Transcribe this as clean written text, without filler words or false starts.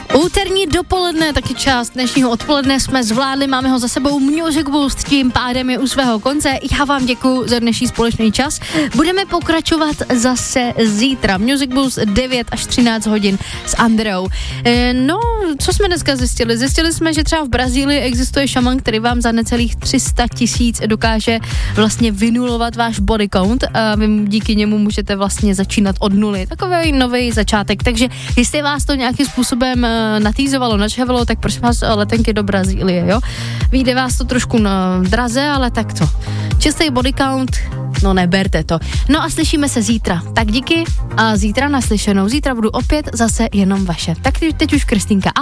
Úterní dopoledne, taky část dnešního odpoledne jsme zvládli, máme ho za sebou, Music Boost tím pádem je u svého konce. Já vám děkuju za dnešní společný čas. Budeme pokračovat zase zítra. Music Boost 9 až 13 hodin s Andreou. No, co jsme dneska zjistili? Zjistili jsme, že třeba v Brazílii existuje šaman, který vám za necelých 300 000 dokáže vlastně vynulovat váš body count a vy díky němu můžete vlastně začínat od nuly. Takový nový začátek. Takže jestli vás to nějakým způsobem natýzovalo, načhavilo, tak prosím vás letenky do Brazílie, jo? Vyjde vás to trošku na draze, ale tak to. Čistý body count, no neberte to. No a slyšíme se zítra. Tak díky a zítra naslyšenou. Zítra budu opět zase jenom vaše. Tak teď už Kristýnka.